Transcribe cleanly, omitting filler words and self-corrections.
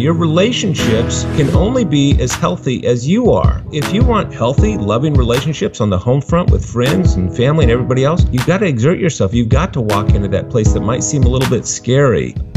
Your relationships can only be as healthy as you are. If you want healthy, loving relationships on the home front with friends and family and everybody else, you've got to exert yourself. You've got to walk into that place that might seem a little bit scary.